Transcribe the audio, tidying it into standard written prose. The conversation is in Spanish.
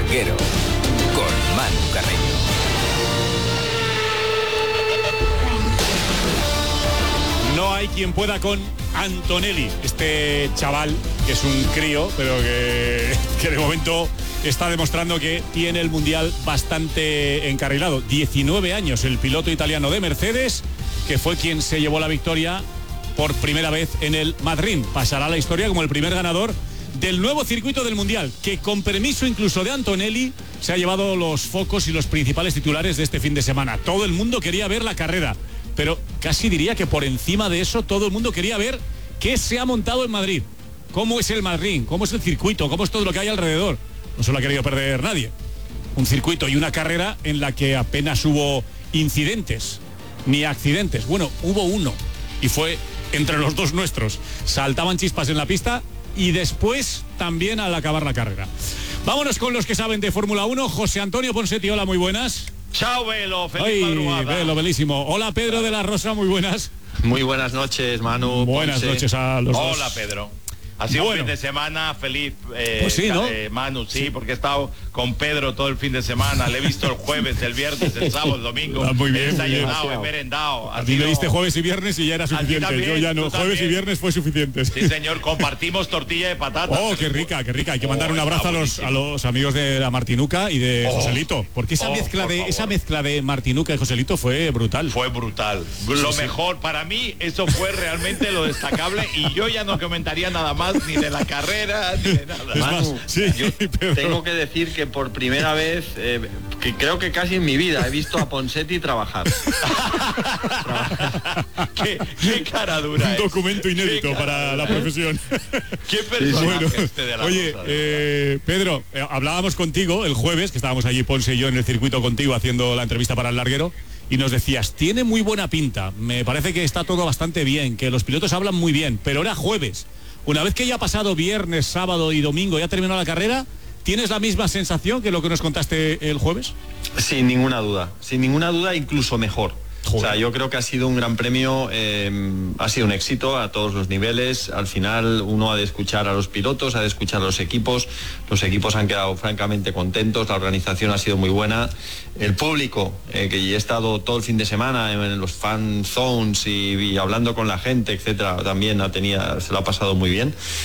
Larguero, con Manu Carreño. No hay quien pueda con Antonelli, este chaval que es un crío, pero que de momento está demostrando que tiene el Mundial bastante encarrilado. 19 años, el piloto italiano de Mercedes, que fue quien se llevó la victoria por primera vez en el Madrid. Pasará a la historia como el primer ganador del nuevo circuito del Mundial, que con permiso incluso de Antonelli se ha llevado los focos y los principales titulares de este fin de semana. Todo el mundo quería ver la carrera, pero casi diría que por encima de eso todo el mundo quería ver qué se ha montado en Madrid, cómo es el Madrid, cómo es el circuito, cómo es todo lo que hay alrededor. No se lo ha querido perder nadie. Un circuito y una carrera en la que apenas hubo incidentes ni accidentes. Bueno, hubo uno y fue entre los dos nuestros. Saltaban chispas en la pista y después también al acabar la carrera. Vámonos con los que saben de Fórmula 1. José Antonio Ponseti, hola, muy buenas. Chao, Velo, feliz madrugada. Velo, belísimo. Hola, Pedro de la Rosa, muy buenas. Muy buenas noches, Manu. Buenas noches a los dos. Hola, Pedro. Ha sido un fin de semana feliz, pues sí, ¿no? Manu, sí, porque he estado con Pedro todo el fin de semana. Le he visto el jueves, el viernes, el sábado, el domingo. Muy bien, he desayunado, he merendado. A ti le diste jueves y viernes y ya era suficiente. También, yo ya no, jueves también. y viernes fue suficiente. Sí, señor, compartimos tortilla de patata. Oh, qué rica. Hay que mandar un abrazo a los amigos de la Martinuca y de Joselito. Porque esa mezcla de Martinuca y Joselito fue brutal. Fue brutal. Lo mejor, para mí, eso fue realmente lo destacable. Y yo ya no comentaría nada más ni de la carrera ni de nada. Manu, yo pero... tengo que decir que por primera vez, que creo que casi en mi vida, he visto a Ponseti trabajar. qué cara dura. Un documento inédito para la profesión. Qué personaje este de la Oye, cosa, Pedro, hablábamos contigo el jueves, que estábamos allí Ponce y yo en el circuito contigo haciendo la entrevista para el Larguero, y nos decías, tiene muy buena pinta, me parece que está todo bastante bien, que los pilotos hablan muy bien, pero era jueves. Una vez que ya ha pasado viernes, sábado y domingo, ya terminó la carrera, ¿tienes la misma sensación que lo que nos contaste el jueves? Sin ninguna duda, incluso mejor. Joder. O sea, yo creo que ha sido un gran premio, ha sido un éxito a todos los niveles. Al final uno ha de escuchar a los pilotos, ha de escuchar a los equipos han quedado francamente contentos, la organización ha sido muy buena, el público, que he estado todo el fin de semana en los fan zones y hablando con la gente, etcétera, también se lo ha pasado muy bien.